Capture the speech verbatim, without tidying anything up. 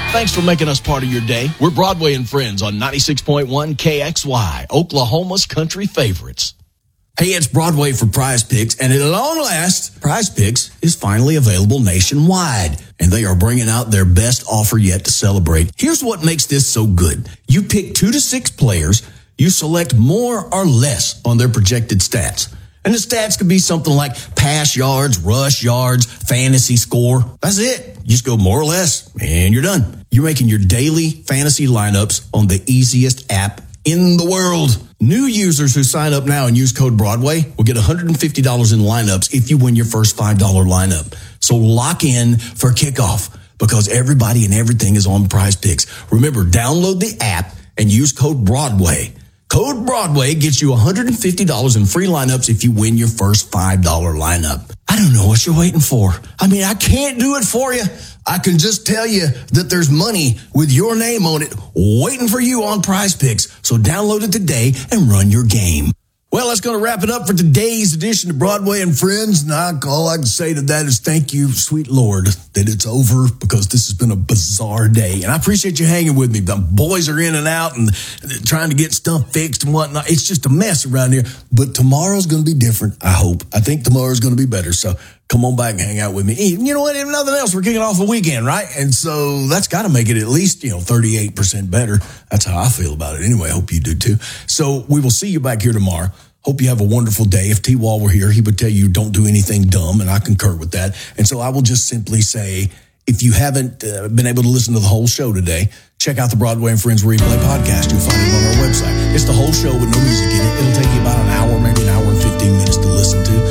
Thanks for making us part of your day. We're Broadway and Friends on ninety-six point one K X Y, Oklahoma's country favorites. Hey, it's Broadway for Prize Picks, and at long last, Prize Picks is finally available nationwide, and they are bringing out their best offer yet to celebrate. Here's what makes this so good. You pick two to six players, you select more or less on their projected stats. And the stats could be something like pass yards, rush yards, fantasy score. That's it. You just go more or less, and you're done. You're making your daily fantasy lineups on the easiest app in the world. New users who sign up now and use code Broadway will get one hundred fifty dollars in lineups if you win your first five dollars lineup. So lock in for kickoff because everybody and everything is on Prize Picks. Remember, download the app and use code Broadway. Code Broadway gets you one hundred fifty dollars in free lineups if you win your first five dollars lineup. I don't know what you're waiting for. I mean, I can't do it for you. I can just tell you that there's money with your name on it waiting for you on Prize Picks. So download it today and run your game. Well, that's going to wrap it up for today's edition of Broadway and Friends. And I, all I can say to that is thank you, sweet Lord, that it's over because this has been a bizarre day. And I appreciate you hanging with me. The boys are in and out and trying to get stuff fixed and whatnot. It's just a mess around here. But tomorrow's going to be different, I hope. I think tomorrow's going to be better. So come on back and hang out with me. You know what? If nothing else, we're kicking off a weekend, right? And so that's got to make it at least, you know, thirty-eight percent better. That's how I feel about it anyway. I hope you do too. So we will see you back here tomorrow. Hope you have a wonderful day. If T-Wall were here, he would tell you don't do anything dumb, and I concur with that. And so I will just simply say, if you haven't uh, been able to listen to the whole show today, check out the Broadway and Friends Replay podcast. You'll find it on our website. It's the whole show with no music in it. It'll take you about an hour, maybe an hour and fifteen minutes to listen to.